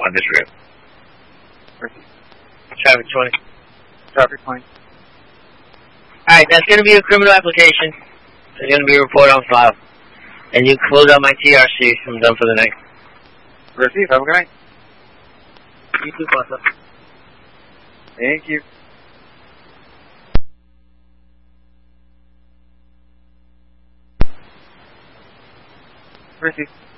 on this route. Mercy. Traffic 20. Traffic 20. Alright, that's going to be a criminal application. It's going to be a report on file. And you close out my TRC. I'm done for the night. Receive. Have a good night. You too, Pasa. Thank you. Receive.